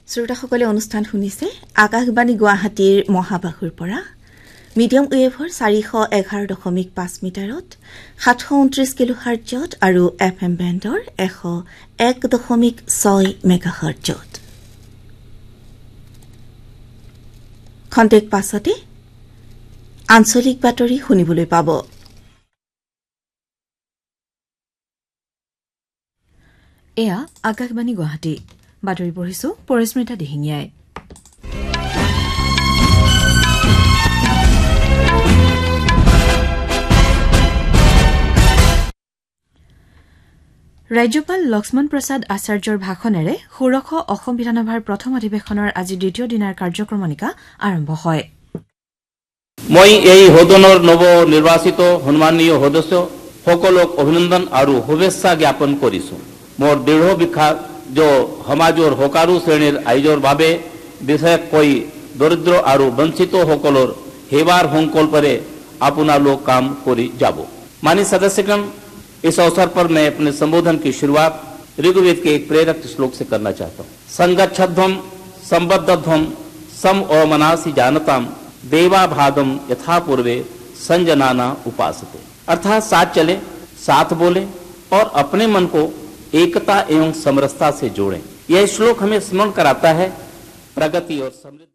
শ্ৰোতাসকলে অনুষ্ঠান শুনিছে আকাশবাণী গুৱাহাটীৰ মহাবাহুৰ পৰা মিডিয়াম ৱেভৰ 411.5 মিটাৰত 729 কিলোহাৰ্টজত আৰু এফএম বেণ্ডৰ 101.6 মেগাহাৰ্টজত খন্তেক পাছতে আঞ্চলিক বাতৰি শুনিবলৈ পাব। এয়া আকাশবাণী গুৱাহাটী বাতৰি পঢ়িছো পৰিস্মিতা দিহিঙীয়াই। ৰাজ্যপাল লক্ষ্মণ প্ৰসাদ আচাৰ্যৰ ভাষণেৰে ষোড়শ অসম বিধানসভাৰ প্ৰথম অধিৱেশনৰ আজি দ্বিতীয় দিনাৰ কাৰ্যক্ৰমণিকা আৰম্ভ হয়। মই এই সদনৰ নৱ নিৰ্বাচিত সন্মানীয় সদস্য সকলক অভিনন্দন আৰু শুভেচ্ছা জ্ঞাপন কৰিছো। মোৰ দৃঢ় বিশ্বাস যে সমাজৰ সকলো শ্ৰেণীৰ আয়োজৰ বাবে বিশেষকৈ দৰিদ্ৰ আৰু বঞ্চিত সকলৰ সেৱাৰ সংকল্পৰে আপোনালোক কাম কৰি যাব। माननीय सदस्यगण, इस अवसर पर मैं अपने संबोधन की शुरुआत ऋग्वेद के एक प्रेरक श्लोक से करना चाहता हूँ। संगच्छध्वम संबद्धध्वम सम ओमनासी जानताम देवा भागम यथा पूर्वे संजनाना उपासते। अर्थात साथ चले, साथ बोले और अपने मन को एकता एवं समरसता से जोड़ें। यह श्लोक हमें स्मरण कराता है प्रगति और समृद्धि।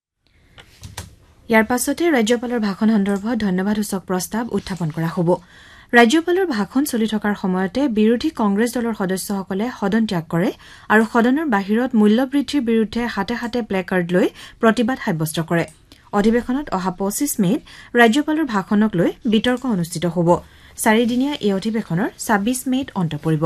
ইয়াৰ পাছতে ৰাজ্যপালৰ ভাষণ সন্দৰ্ভত ধন্যবাদসূচক প্ৰস্তাৱ উত্থাপন কৰা হ'ব। ৰাজ্যপালৰ ভাষণ চলি থকাৰ সময়তে বিৰোধী কংগ্ৰেছ দলৰ সদস্যসকলে সদন ত্যাগ কৰে আৰু সদনৰ বাহিৰত মূল্যবৃদ্ধিৰ বিৰুদ্ধে হাতে হাতে প্লেকাৰ্ড লৈ প্ৰতিবাদ সাব্যস্ত কৰে। অধিৱেশনত অহা 25 মেত ৰাজ্যপালৰ ভাষণক লৈ বিতৰ্ক অনুষ্ঠিত হ'ব। 4 দিনীয়া এই অধিৱেশনৰ 26 মেত অন্ত পৰিব।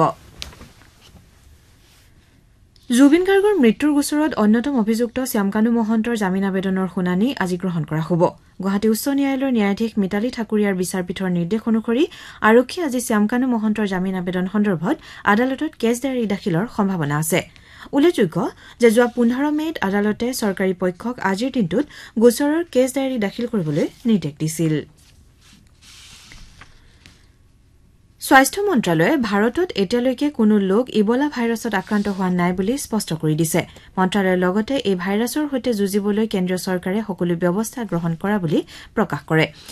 জুবিন গাৰ্গৰ মৃত্যুৰ গোচৰত অন্যতম অভিযুক্ত শ্যামকানু মহন্তৰ জামিন আবেদনৰ শুনানি আজি গ্ৰহণ কৰা হ'ব। গুৱাহাটী উচ্চ ন্যায়ালয়ৰ ন্যায়াধীশ মিতালী ঠাকুৰীয়াৰ বিচাৰপীঠৰ নিৰ্দেশ অনুসৰি আৰক্ষীয়ে আজি শ্যামকানু মহন্তৰ জামিন আবেদন সন্দৰ্ভত আদালতত কেছ ডায়েৰী দাখিলৰ সম্ভাৱনা আছে। উল্লেখযোগ্য যে যোৱা 15 মেত আদালতে চৰকাৰী পক্ষক আজিৰ দিনটোত গোচৰৰ কেছ ডায়েৰী দাখিল কৰিবলৈ নিৰ্দেশ দিছিল। স্বাস্থ্য মন্ত্ৰালয়ে ভাৰতত এতিয়ালৈকে কোনো লোক ইবোলা ভাইৰাছত আক্ৰান্ত হোৱা নাই বুলি স্পষ্ট কৰি দিছে। মন্ত্ৰালয়ে লগতে এই ভাইৰাছৰ সৈতে যুঁজিবলৈ কেন্দ্ৰীয় চৰকাৰে সকলো ব্যৱস্থা গ্ৰহণ কৰা বুলি প্ৰকাশ কৰে।